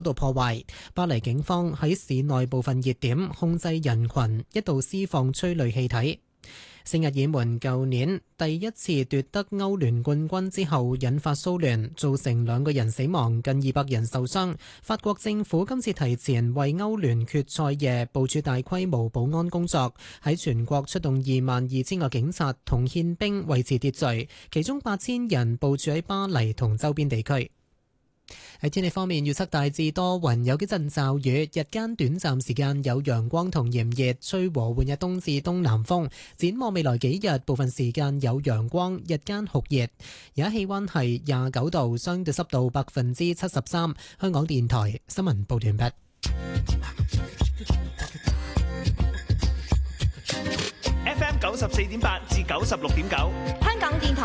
到破壞。巴黎警方喺市內部分熱點控制人群，一度施放催淚氣體。聖日耳門舊年第一次奪得歐聯冠軍之後引發騷亂，造成2個人死亡，近200人受傷。法國政府今次提前為歐聯決賽夜部署大規模保安工作，喺全國出動22,000個警察同憲兵維持秩序，其中8000人部署喺巴黎同周邊地區。喺天氣方面，預測大致多雲，有幾陣驟雨，日間短暫時間有陽光同炎熱，吹和緩嘅東至東南風。展望未來幾日，部分時間有陽光，日間酷熱。而家氣溫係29度，相對濕度73%。香港電台新聞報道完畢。 FM 94.8至96.9， 香港電台。